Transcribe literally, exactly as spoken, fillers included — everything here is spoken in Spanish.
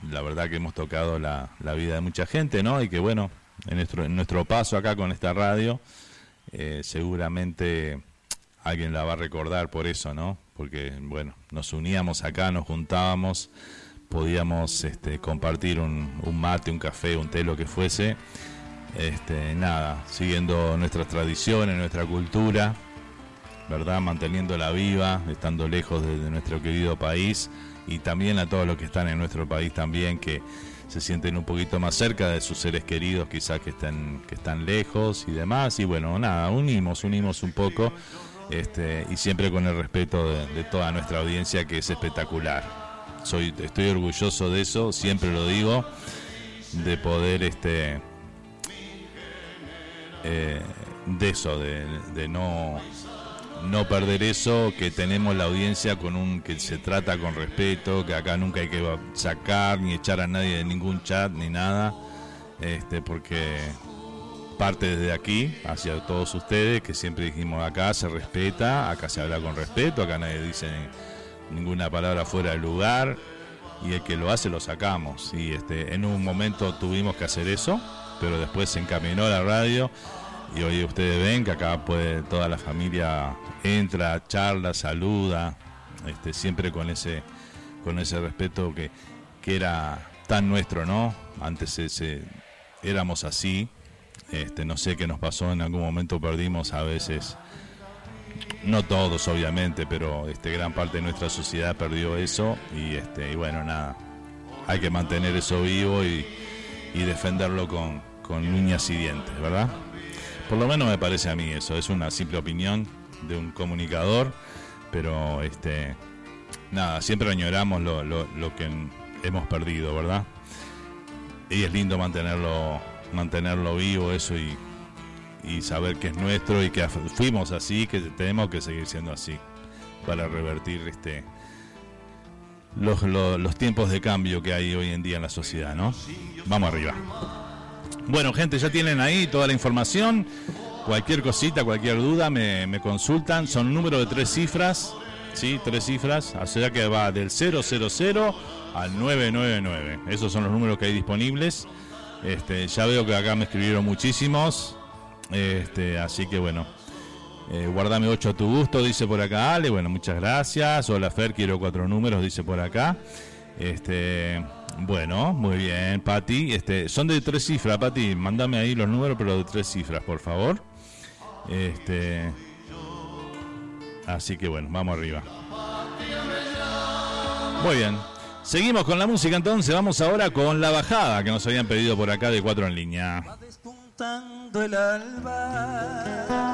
la verdad que hemos tocado la, la vida de mucha gente, ¿no? Y que bueno, en nuestro, en nuestro paso acá con esta radio, eh, seguramente alguien la va a recordar por eso, ¿no? Porque, bueno, nos uníamos acá, nos juntábamos, podíamos este, compartir un, un mate, un café, un té, lo que fuese. Este, nada, siguiendo nuestras tradiciones, nuestra cultura, ¿verdad? Manteniéndola viva, estando lejos de, de nuestro querido país, y también a todos los que están en nuestro país también, que se sienten un poquito más cerca de sus seres queridos, quizás que están, que están lejos y demás. Y bueno, nada, unimos, unimos un poco, este, y siempre con el respeto de, de toda nuestra audiencia, que es espectacular. Soy, estoy orgulloso de eso, siempre lo digo, de poder este eh, de eso, de, de no no perder eso, que tenemos la audiencia con un que se trata con respeto, que acá nunca hay que sacar ni echar a nadie de ningún chat ni nada, este porque parte desde aquí hacia todos ustedes, que siempre dijimos, acá se respeta, acá se habla con respeto, acá nadie dice ninguna palabra fuera del lugar, y el que lo hace lo sacamos. Y este en un momento tuvimos que hacer eso, pero después se encaminó la radio, y hoy ustedes ven que acá puede toda la familia entra, charla, saluda, este siempre con ese con ese respeto que, que era tan nuestro, ¿no? Antes ese, éramos así, este no sé qué nos pasó, en algún momento perdimos a veces, no todos obviamente, pero este gran parte de nuestra sociedad perdió eso, y este y bueno, nada, hay que mantener eso vivo y, y defenderlo con, con uñas y dientes, ¿verdad? Por lo menos me parece a mí eso, es una simple opinión de un comunicador, pero este nada, siempre añoramos lo, lo, lo que hemos perdido, ¿verdad? Y es lindo mantenerlo mantenerlo vivo eso, y, y saber que es nuestro y que fuimos así, que tenemos que seguir siendo así para revertir este los, los, los tiempos de cambio que hay hoy en día en la sociedad, ¿no? Vamos arriba. Bueno, gente, ya tienen ahí toda la información. Cualquier cosita, cualquier duda, me, me consultan. Son un número de tres cifras, ¿sí? Tres cifras, o sea que va del cero cero cero al nueve nueve nueve. Esos son los números que hay disponibles. Este, ya veo que acá me escribieron muchísimos. Este, así que bueno, eh, guardame ocho a tu gusto, dice por acá Ale. Bueno, muchas gracias. Hola Fer, quiero cuatro números, dice por acá. Este... Bueno, muy bien, Pati. Este, son de tres cifras, Pati. Mándame ahí los números, pero de tres cifras, por favor. Este, así que bueno, vamos arriba. Muy bien. Seguimos con la música entonces. Vamos ahora con La Bajada, que nos habían pedido por acá de Cuatro en Línea. Va despuntando el alba.